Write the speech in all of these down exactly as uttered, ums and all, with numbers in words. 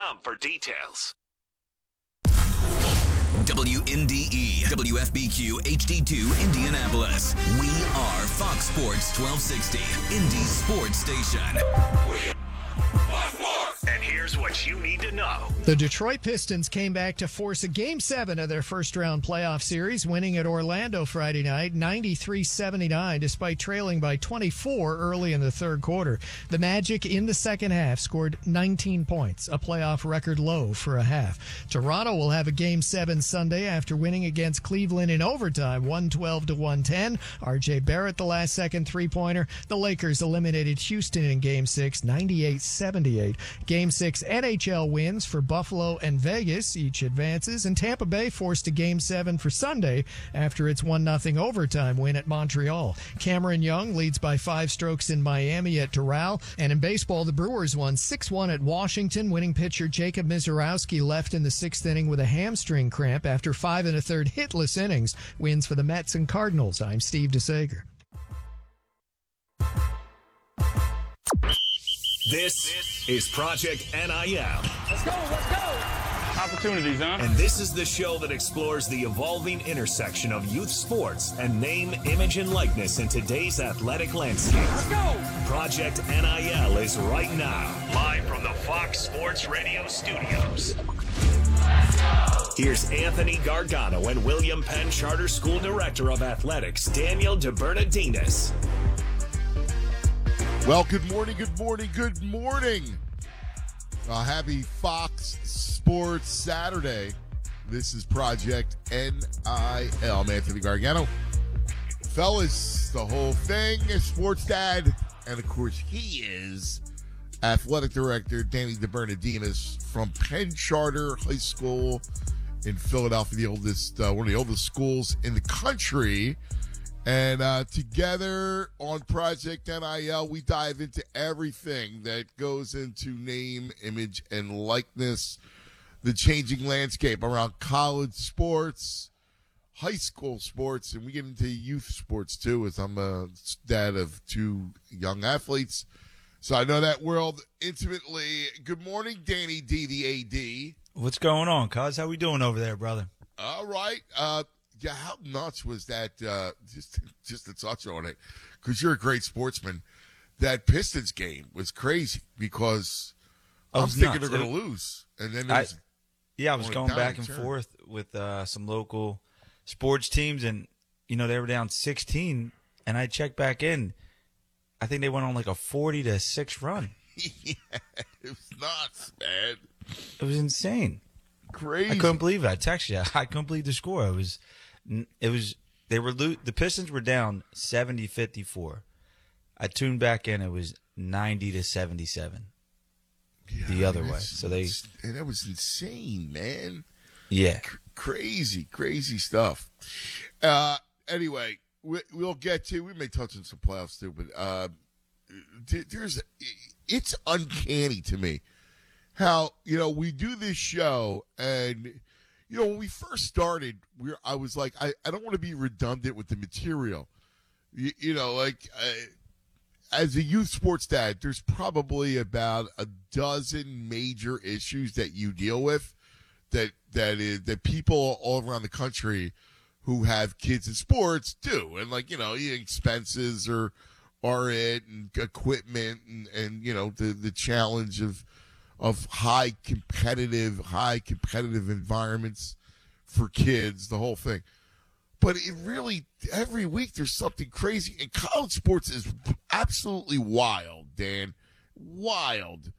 com for details. W N D E, W F B Q, H D two, Indianapolis. We are Fox Sports twelve sixty, Indy's sports station. And here's what you need to know. The Detroit Pistons came back to force a Game seven of their first-round playoff series, winning at Orlando Friday night, ninety-three seventy-nine, despite trailing by twenty-four early in the third quarter. The Magic, in the second half, scored nineteen points, a playoff record low for a half. Toronto will have a Game seven Sunday after winning against Cleveland in overtime, one twelve to one ten. R J Barrett, the last-second three-pointer. The Lakers eliminated Houston in Game six, ninety-eight seventy-eight. Game six N H L wins for Buffalo and Vegas. Each advances, and Tampa Bay forced a Game seven for Sunday after its one nothing overtime win at Montreal. Cameron Young leads by five strokes in Miami at Doral. And in baseball, the Brewers won six one at Washington. Winning pitcher Jacob Mizorowski left in the sixth inning with a hamstring cramp after five and a third hitless innings. Wins for the Mets and Cardinals. I'm Steve DeSager. This is Project N I L. Let's go, let's go. Opportunities, huh? And this is the show that explores the evolving intersection of youth sports and name, image, and likeness in today's athletic landscape. Let's go. Project N I L is right now, live from the Fox Sports Radio studios. Here's Anthony Gargano and William Penn Charter School Director of Athletics, Daniel DeBernardinis. Well, good morning, good morning, good morning. Uh, happy Fox Sports Saturday. This is Project N I L. I'm Anthony Gargano. Fellas, the whole thing is Sports Dad. And, of course, he is Athletic Director Danny DeBernardinis from Penn Charter High School in Philadelphia, the oldest, uh, one of the oldest schools in the country. And uh, together on Project N I L, we dive into everything that goes into name, image, and likeness, the changing landscape around college sports, high school sports, and we get into youth sports too, as I'm a dad of two young athletes. So I know that world intimately. Good morning, Danny D, the A D. What's going on, cuz? How we doing over there, brother? All right. Uh, Yeah, how nuts was that, uh, just just to touch on it, because you're a great sportsman, that Pistons game was crazy because I was thinking nuts. They're going to lose. And then I, Yeah, I was going back and turn. forth with uh, some local sports teams, and, you know, they were down sixteen, and I checked back in. I think they went on like a forty to six run. Yeah, it was nuts, man. It was insane. Crazy. I couldn't believe it. I texted you. I couldn't believe the score. It was... It was they were the Pistons were down seventy fifty-four. I tuned back in. It was ninety to seventy-seven. Yeah, the other way. So they and that was insane, man. Yeah, C- crazy, crazy stuff. Uh, anyway, we, we'll get to. We may touch on some playoffs too, but uh, there's it's uncanny to me how you know we do this show and. You know, when we first started, we I was like, I, I don't want to be redundant with the material. You, you know, like, uh, as a youth sports dad, there's probably about a dozen major issues that you deal with that that is that people all around the country who have kids in sports do. And, like, you know, expenses are, are it, and equipment, and, and you know, the, the challenge of of high competitive, high competitive environments for kids, the whole thing. But it really, every week there's something crazy. And college sports is absolutely wild, Dan. Wild.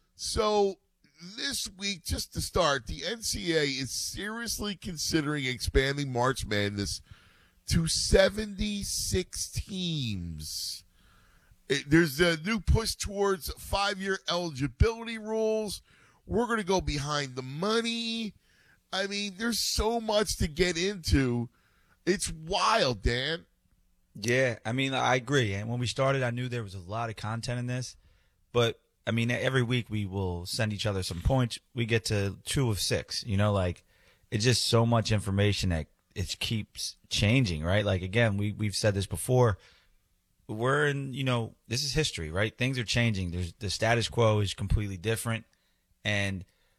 So this week, just to start, the N C A A is seriously considering expanding March Madness to seventy-six teams. It, there's a new push towards five-year eligibility rules. We're going to go behind the money. I mean, there's so much to get into. It's wild, Dan. Yeah, I mean, I agree. And when we started, I knew there was a lot of content in this. But, I mean, every week we will send each other some points. We get to two of six. You know, like, it's just so much information that it keeps changing, right? Like, again, we, we've said this before. We're in, you know, this is history, right? Things are changing. There's the status quo is completely different. And